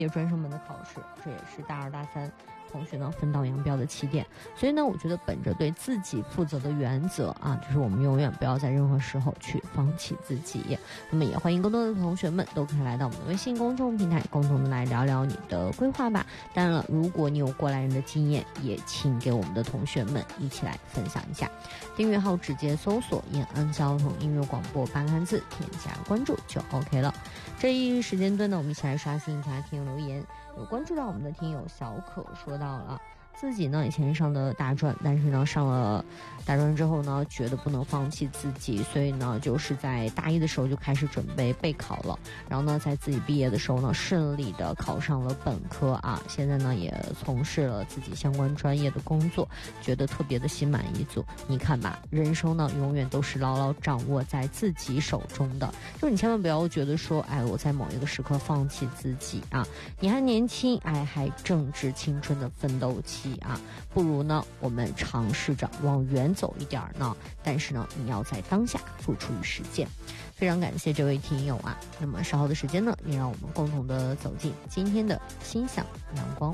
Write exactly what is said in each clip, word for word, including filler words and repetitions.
业专升本的考试，这也是大二大三同学呢分道扬镳的起点。所以呢，我觉得本着对自己负责的原则啊，就是我们永远不要在任何时候去放弃自己。那么也欢迎更多的同学们都可以来到我们的微信公众平台，共同的来聊聊你的规划吧。当然了，如果你有过来人的经验，也请给我们的同学们一起来分享一下。订阅号直接搜索延安交通音乐广播八个汉字，添加关注就 OK 了。这一时间段呢，我们一起来刷新一下听友留言。有关注到我们的听友小可说到了，自己呢以前上的大专，但是呢上了大专之后呢，觉得不能放弃自己，所以呢就是在大一的时候就开始准备备考了。然后呢，在自己毕业的时候呢，顺利的考上了本科啊，现在呢也从事了自己相关专业的工作，觉得特别的心满意足。你看吧，人生呢永远都是牢牢掌握在自己手中的，就你千万不要觉得说，哎，我在某一个时刻放弃自己啊，你还年轻，哎，还正值青春的奋斗期啊，不如呢我们尝试着往远走一点呢，但是呢你要在当下付出与实践。非常感谢这位听友啊，那么稍后的时间呢，也让我们共同的走进今天的心想阳光。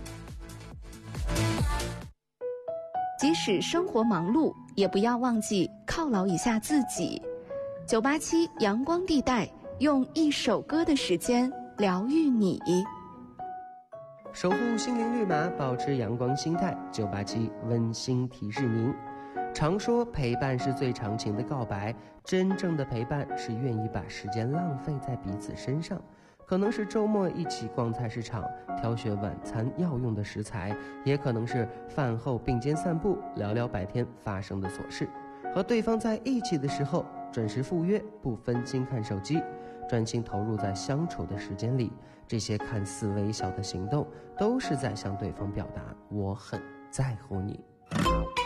即使生活忙碌，也不要忘记犒劳一下自己。九八七阳光地带，用一首歌的时间疗愈你。 守护心灵绿码，保持阳光心态。九八七温馨提示您，常说陪伴是最长情的告白，真正的陪伴是愿意把时间浪费在彼此身上。可能是周末一起逛菜市场，挑选晚餐要用的食材，也可能是饭后并肩散步，聊聊白天发生的琐事。和对方在一起的时候，准时赴约，不分心看手机，专心投入在相处的时间里。这些看似微小的行动，都是在向对方表达我很在乎你。